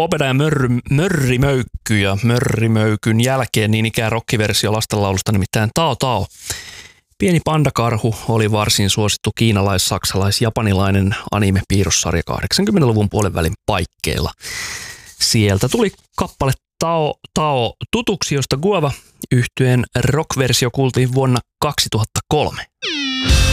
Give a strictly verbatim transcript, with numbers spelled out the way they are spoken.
Popeda ja Mörry, Mörrimöykky ja Mörrimöykyn jälkeen niin ikään rockiversio lastenlaulusta, nimittäin Tao Tao. Pieni pandakarhu oli varsin suosittu kiinalais-, saksalais-, japanilainen anime-piirrossarja kahdeksankymmentäluvun puolen välin paikkeilla. Sieltä tuli kappale Tao Tao tutuksi, josta Guava -yhtyeen rockversio kuultiin vuonna kaksituhattakolme.